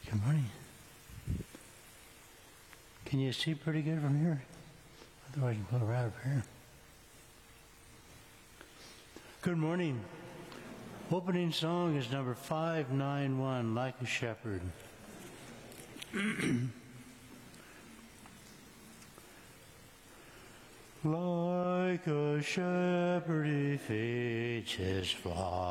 Good morning. Can you see pretty good from here? Otherwise, you can go right up here. Good morning. Opening song is number 591, Like a Shepherd. Like a shepherd he feeds his flock.